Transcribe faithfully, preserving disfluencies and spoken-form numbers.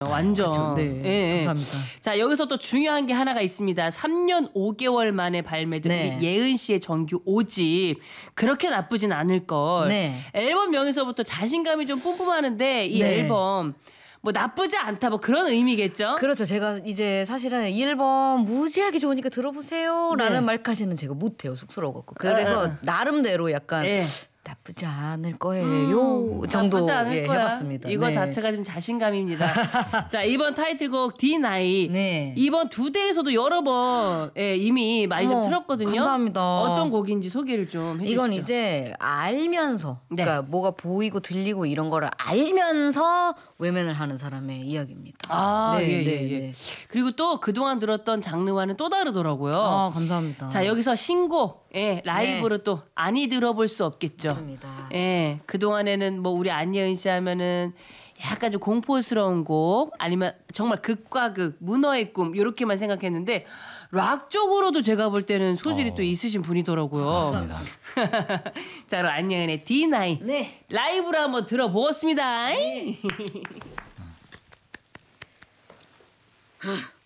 완전. 그렇죠. 네. 예, 예. 감사합니다. 자, 여기서 또 중요한 게 하나가 있습니다. 삼 년 오 개월 만에 발매된 네. 우리 예은 씨의 정규 오 집. 그렇게 나쁘진 않을 걸. 네. 앨범 명에서부터 자신감이 좀 뿜뿜하는데 이 네. 앨범 뭐 나쁘지 않다 뭐 그런 의미겠죠? 그렇죠. 제가 이제 사실은 이 앨범 무지하게 좋으니까 들어보세요라는 네. 말까지는 제가 못해요. 쑥스러워갖고. 그래서 아, 아. 나름대로 약간 예. 나쁘지 않을 거예요 정도 나쁘지 않을 예, 거야. 해봤습니다. 이거 네. 자체가 좀 자신감입니다. 자, 이번 타이틀곡 디 나이. 네. 이번 두 대에서도 여러 번 예, 이미 많이 좀 어머, 틀었거든요. 감사합니다. 어떤 곡인지 소개를 좀 해주시죠. 이건 이제 알면서 네. 그러니까 뭐가 보이고 들리고 이런 거를 알면서 외면을 하는 사람의 이야기입니다. 아, 네, 예, 네, 예, 예. 네. 그리고 또 그동안 들었던 장르와는 또 다르더라고요. 아, 감사합니다. 자, 여기서 신곡, 예, 라이브로 네. 또 아니 들어볼 수 없겠죠. 맞습니다. 예, 그동안에는 뭐 우리 안예은 씨 하면은 약간 좀 공포스러운 곡 아니면 정말 극과 극, 문어의 꿈 이렇게만 생각했는데 락 쪽으로도 제가 볼 때는 소질이 어. 또 있으신 분이더라고요. 맞습니다. 자, 그럼 안예은의 디 나이 네. 라이브로 한번 들어보겠습니다. 네.